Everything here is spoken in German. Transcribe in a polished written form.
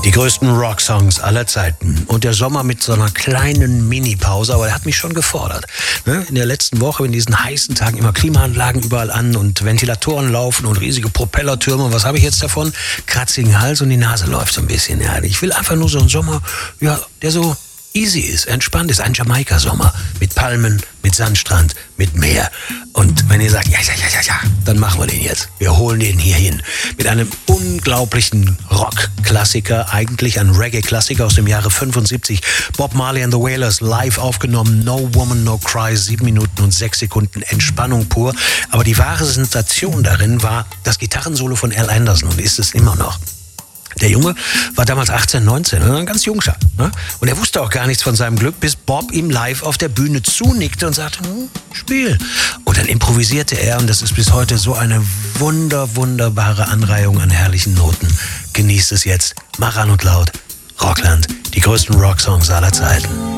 Die größten Rocksongs aller Zeiten. Und der Sommer mit so einer kleinen Mini-Pause, aber der hat mich schon gefordert. In der letzten Woche, in diesen heißen Tagen, immer Klimaanlagen überall an und Ventilatoren laufen und riesige Propellertürme. Was habe ich jetzt davon? Kratzigen Hals und die Nase läuft so ein bisschen. Ja, ich will einfach nur so einen Sommer, ja, der so easy ist, entspannt ist. Ein Jamaika-Sommer mit Palmen, mit Sandstrand, mit Meer. Und wenn ihr sagt, ja, dann machen wir den jetzt. Wir holen den hier hin. Mit einem unglaublichen Rock-Klassiker, eigentlich ein Reggae-Klassiker aus dem Jahre 75. Bob Marley and the Wailers live aufgenommen. No Woman, No Cry, 7 Minuten und 6 Sekunden Entspannung pur. Aber die wahre Sensation darin war das Gitarrensolo von Al Anderson und ist es immer noch. Der Junge war damals 18, 19, ein ganz Jungscher. Ne? Und er wusste auch gar nichts von seinem Glück, bis Bob ihm live auf der Bühne zunickte und sagte, spiel. Und dann improvisierte er und das ist bis heute so eine wunderbare Anreihung an herrlichen Noten. Genießt es jetzt. Mach an und laut. Rockland, die größten Rocksongs aller Zeiten.